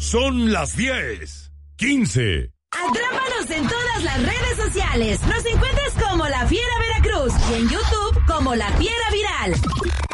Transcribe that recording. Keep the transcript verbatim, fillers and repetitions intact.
Son las diez, quince. Atrápanos en todas las redes sociales. Nos encuentras como La Fiera Veracruz y en YouTube como La Fiera Viral.